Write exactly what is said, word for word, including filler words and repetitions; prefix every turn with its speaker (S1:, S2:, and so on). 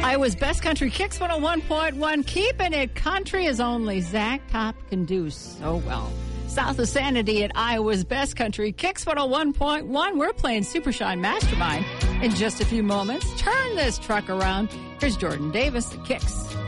S1: Iowa's Best Country Kicks one oh one point one. Keeping it country as only Zach Top can do so well. South of Sanity at Iowa's Best Country Kicks one oh one point one. We're playing Super Shine Mastermind in just a few moments. Turn this truck around. Here's Jordan Davis, the Kicks.